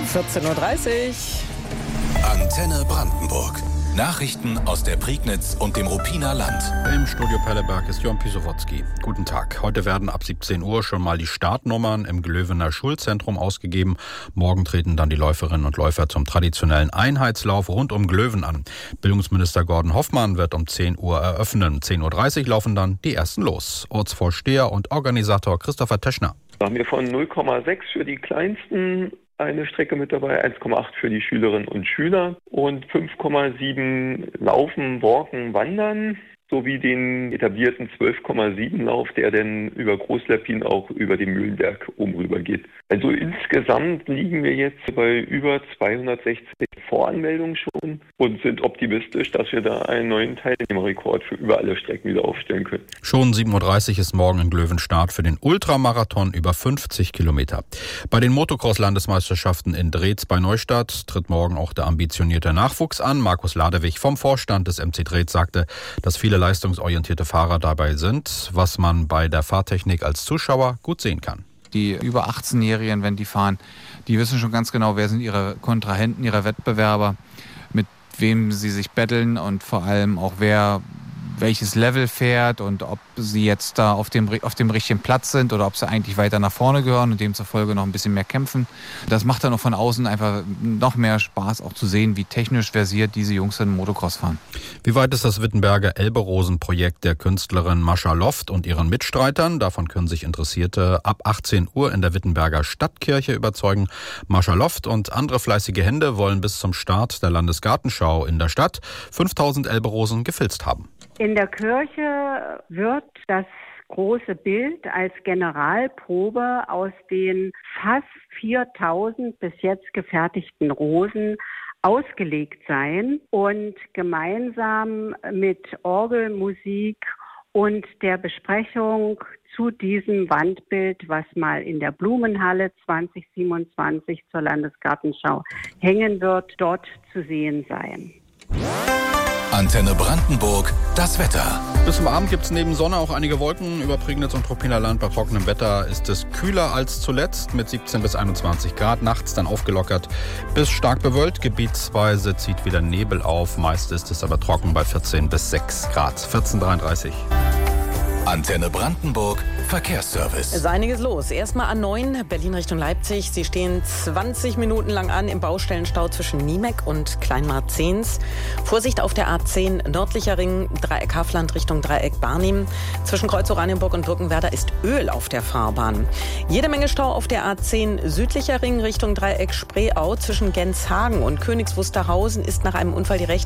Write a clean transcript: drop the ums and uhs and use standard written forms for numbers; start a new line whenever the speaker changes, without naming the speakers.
14:30 Uhr.
Antenne Brandenburg. Nachrichten aus der Prignitz und dem Ruppiner Land.
Im Studio Pelleberg ist Jörn Pisowotzki. Guten Tag. Heute werden ab 17 Uhr schon mal die Startnummern im Glöwener Schulzentrum ausgegeben. Morgen treten dann die Läuferinnen und Läufer zum traditionellen Einheitslauf rund um Glöwen an. Bildungsminister Gordon Hoffmann wird um 10 Uhr eröffnen. 10:30 Uhr laufen dann die ersten los. Ortsvorsteher und Organisator Christopher Teschner.
Da haben wir von 0,6 für die Kleinsten eine Strecke mit dabei, 1,8 für die Schülerinnen und Schüler und 5,7 Laufen, Walken, Wandern sowie den etablierten 12,7 Lauf, der dann über Großleppin auch über den Mühlenberg oben rüber geht. Also insgesamt liegen wir jetzt bei über 260 Voranmeldungen schon und sind optimistisch, dass wir da einen neuen Teilnehmerrekord für über alle Strecken wieder aufstellen können.
Schon 7:30 Uhr ist morgen in Glöwen Start für den Ultramarathon über 50 Kilometer. Bei den Motocross-Landesmeisterschaften in Dreetz bei Neustadt tritt morgen auch der ambitionierte Nachwuchs an. Markus Ladewig vom Vorstand des MC Dreetz sagte, dass viele leistungsorientierte Fahrer dabei sind, was man bei der Fahrtechnik als Zuschauer gut sehen kann.
Die über 18-Jährigen, wenn die fahren, die wissen schon ganz genau, wer sind ihre Kontrahenten, ihre Wettbewerber, mit wem sie sich betteln und vor allem auch wer welches Level fährt und ob sie jetzt da auf dem richtigen Platz sind oder ob sie eigentlich weiter nach vorne gehören und demzufolge noch ein bisschen mehr kämpfen. Das macht dann auch von außen einfach noch mehr Spaß, auch zu sehen, wie technisch versiert diese Jungs im Motocross fahren.
Wie weit ist das Wittenberger Elbe-Rosen-Projekt der Künstlerin Mascha Loft und ihren Mitstreitern? Davon können sich Interessierte ab 18 Uhr in der Wittenberger Stadtkirche überzeugen. Mascha Loft und andere fleißige Hände wollen bis zum Start der Landesgartenschau in der Stadt 5000 Elbe-Rosen gefilzt haben.
In der Kirche wird das große Bild als Generalprobe aus den fast 4000 bis jetzt gefertigten Rosen ausgelegt sein und gemeinsam mit Orgelmusik und der Besprechung zu diesem Wandbild, was mal in der Blumenhalle 2027 zur Landesgartenschau hängen wird, dort zu sehen sein.
Antenne Brandenburg, das Wetter.
Bis zum Abend gibt es neben Sonne auch einige Wolken. Über Prignitz und Ruppiner Land bei trockenem Wetter ist es kühler als zuletzt mit 17 bis 21 Grad. Nachts dann aufgelockert bis stark bewölkt. Gebietsweise zieht wieder Nebel auf. Meist ist es aber trocken bei 14 bis 6 Grad. 14:33 Uhr.
Antenne Brandenburg, Verkehrsservice.
Es ist einiges los. Erstmal A9, Berlin Richtung Leipzig. Sie stehen 20 Minuten lang an im Baustellenstau zwischen Niemek und Kleinmarzens. Vorsicht auf der A10 nördlicher Ring, Dreieck Hafland Richtung Dreieck Barnim. Zwischen Kreuz Oranienburg und Birkenwerder ist Öl auf der Fahrbahn. Jede Menge Stau auf der A10 südlicher Ring Richtung Dreieck Spreeau. Zwischen Genshagen und Königs Wusterhausen ist nach einem Unfall die rechte